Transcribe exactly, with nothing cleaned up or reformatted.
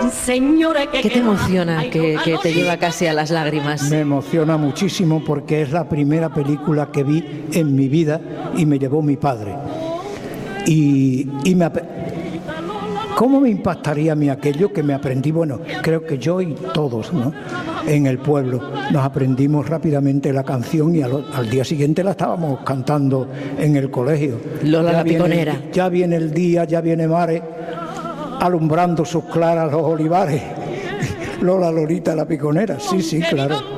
¿Qué te emociona, que, que te lleva casi a las lágrimas? Me emociona muchísimo porque es la primera película que vi en mi vida y me llevó mi padre. Y, y me, ¿cómo me impactaría a mí aquello que me aprendí? Bueno, creo que yo y todos, ¿no?, en el pueblo nos aprendimos rápidamente la canción y al, al día siguiente la estábamos cantando en el colegio. Lola ya la piconera. Viene, ya viene el día, ya viene Mare, alumbrando sus claras los olivares. Lola Lolita la piconera, sí, sí, claro.